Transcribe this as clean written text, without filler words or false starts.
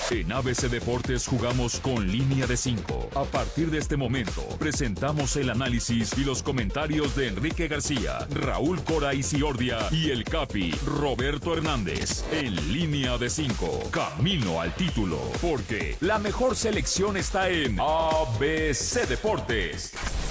En ABC Deportes jugamos con línea de 5. A partir de este momento, presentamos el análisis y los comentarios de Enrique García, Raúl Cora Isiordia y el Capi, Roberto Hernández. En línea de 5, camino al título, porque la mejor selección está en ABC Deportes.